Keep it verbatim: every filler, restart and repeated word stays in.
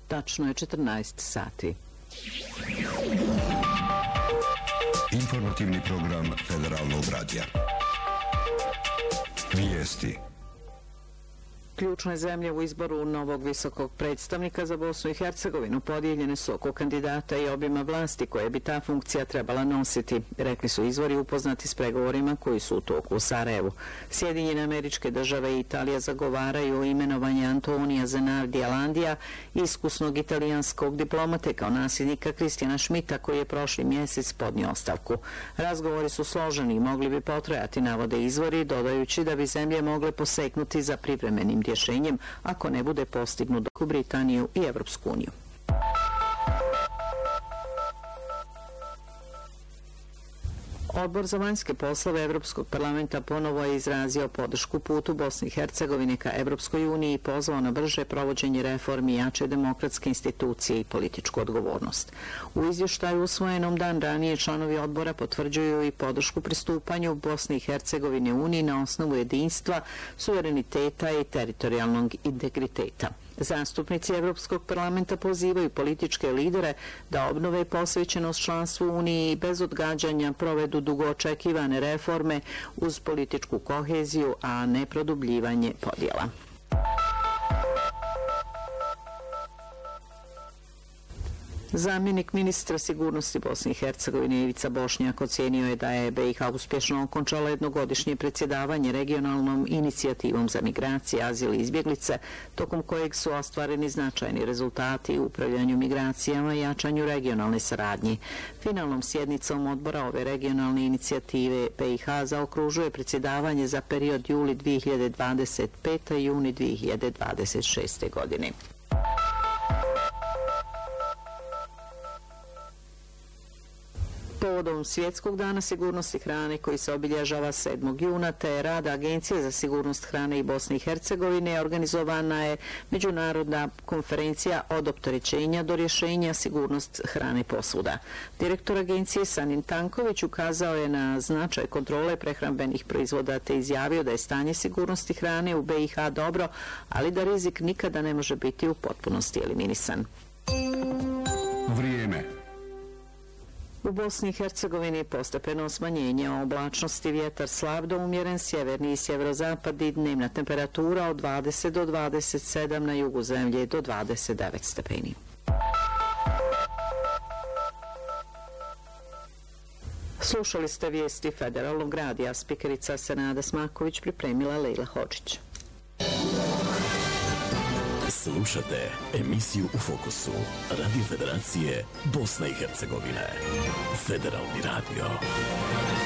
Tačno je četrnaest sati. Informativni program Federalnog radija. Vijesti. Ključne zemlje u izboru novog visokog predstavnika za Bosnu i Hercegovinu podijeljene su oko kandidata i obima vlasti koje bi ta funkcija trebala nositi, rekli su izvori upoznati s pregovorima koji su u toku u Sarajevu. Sjedinjene Američke Države i Italija zagovaraju imenovanje Antonija Zenardija Landija, iskusnog italijanskog diplomate kao nasljednika Kristijana Šmita koji je prošli mjesec podnio ostavku. Razgovori su složeni i mogli bi potrajati, navode izvori, dodajući da bi zemlje mogle poseknuti za privremenim rješenjem ako ne bude postignut u Britaniju i Evropsku uniju. Odbor za vanjske poslove Evropskog parlamenta ponovo je izrazio podršku putu Bosne i Hercegovine ka Evropskoj uniji i pozvao na brže provođenje reformi, jače demokratske institucije i političku odgovornost. U izvještaju usvojenom dan ranije članovi odbora potvrđuju i podršku pristupanju Bosne i Hercegovine uniji na osnovu jedinstva, suvereniteta i teritorijalnog integriteta. Zastupnici Evropskog parlamenta pozivaju političke lidere da obnove posvećenost članstvu Uniji i bez odgađanja provedu dugo očekivane reforme uz političku koheziju, a ne produbljivanje podjela. Zamjenik ministra sigurnosti Bosne i Hercegovine Ivica Bošnjak ocijenio je da je B i H uspješno okončala jednogodišnje predsjedavanje regionalnom inicijativom za migracije, azil i izbjeglice, tokom kojeg su ostvareni značajni rezultati u upravljanju migracijama i jačanju regionalne saradnje. Finalnom sjednicom odbora ove regionalne inicijative B i H zaokružuje predsjedavanje za period juli dvije hiljade dvadeset pete. juni dvije hiljade dvadeset šeste. godine. Povodom Svjetskog dana sigurnosti hrane koji se obilježava sedmog juna te rada Agencije za sigurnost hrane i Bosne i Hercegovine organizovana je međunarodna konferencija od opterećenja do rješenja sigurnost hrane posvuda. Direktor agencije Sanin Tanković ukazao je na značaj kontrole prehrambenih proizvoda te izjavio da je stanje sigurnosti hrane u B i H dobro, ali da rizik nikada ne može biti u potpunosti eliminisan. Vrijeme. U Bosni i Hercegovini postepeno smanjenje oblačnosti, vjetar slab do umjeren, sjeverni i sjeverozapad, dnevna temperatura od dvadeset do dvadeset sedam, na jugu zemlje do dvadeset devet stepeni. Slušali ste vijesti Federalnog radija, spikerica Senada Smaković, pripremila Lejla Hodžić. Slušate emisiju U fokusu Radio Federacije Bosne i Hercegovine. Federalni radio.